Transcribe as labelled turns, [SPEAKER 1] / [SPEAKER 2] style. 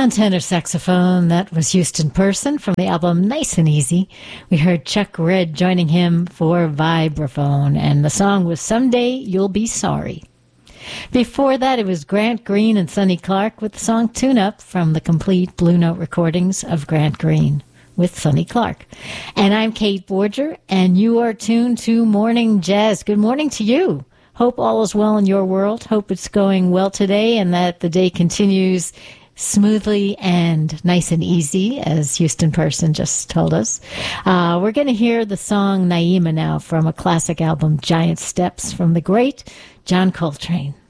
[SPEAKER 1] On tenor saxophone, that was Houston Person from the album Nice and Easy. We heard Chuck Red joining him for vibraphone, and the song was Someday You'll Be Sorry. Before that, it was Grant Green and Sonny Clark with the song Tune Up from the complete Blue Note recordings of Grant Green with Sonny Clark. And I'm Kate Borger, and you are tuned to Morning Jazz. Good morning to you. Hope all is well in your world. Hope it's going well today and that the day continues smoothly and nice and easy, as Houston Person just told us. We're going to hear the song Naima now from a classic album, Giant Steps, from the great John Coltrane.